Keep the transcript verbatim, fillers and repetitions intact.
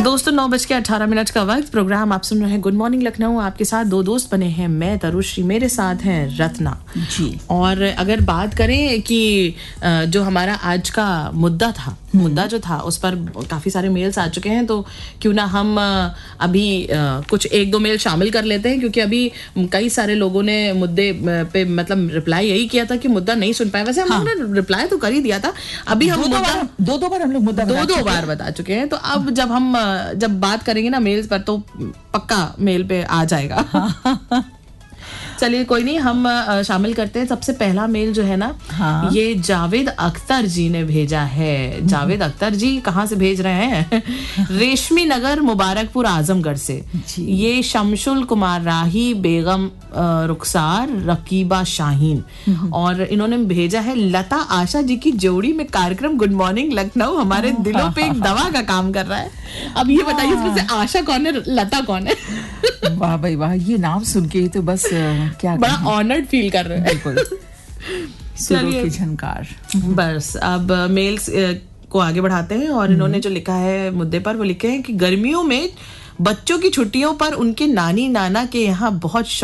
दोस्तों नौ बज के अठारह मिनट का वक्त, प्रोग्राम आप सुन रहे हैं गुड मॉर्निंग लखनऊ। आपके साथ दो दोस्त बने हैं, मैं तरुश्री, मेरे साथ हैं रत्ना जी। और अगर बात करें कि जो हमारा आज का मुद्दा था मुद्दा जो था उस पर काफ़ी सारे मेल्स आ चुके हैं, तो क्यों ना हम अभी कुछ एक दो मेल शामिल कर लेते हैं, क्योंकि अभी कई सारे लोगों ने मुद्दे पे मतलब रिप्लाई यही किया था कि मुद्दा नहीं सुन पाए। वैसे हम लोगों ने रिप्लाई तो कर ही दिया था, अभी हम दो दो, दो दो बार हम लोग मुद्दा दो दो बार बता चुके हैं। तो अब जब हम जब बात करेंगे ना मेल्स पर तो पक्का मेल पे आ जाएगा। चलिए कोई नहीं, हम शामिल करते हैं। सबसे पहला मेल जो है ना, हाँ। ये जावेद अख्तर जी ने भेजा है। जावेद अख्तर जी कहाँ से भेज रहे हैं? रेशमी नगर मुबारकपुर आजमगढ़ से। ये शमशुल कुमार राही, बेगम रुखसार, रकीबा शाहीन, और इन्होंने भेजा है लता आशा जी की जोड़ी में कार्यक्रम गुड मॉर्निंग लखनऊ हमारे दिलों पे एक दवा का काम कर रहा है। अब ये बताइए इसमें से आशा कौन है, लता कौन है? वाह भाई वाह, ये नाम सुन के ही तो बस क्या बड़ा ऑनर्ड फील कर रहे हैं। बिल्कुल। सुरों की झनकार। बस अब मेल्स को आगे बढ़ाते हैं, और इन्होंने जो लिखा है मुद्दे पर वो लिखे हैं कि गर्मियों में बच्चों की छुट्टियों पर उनके नानी नाना के यहाँ बहुत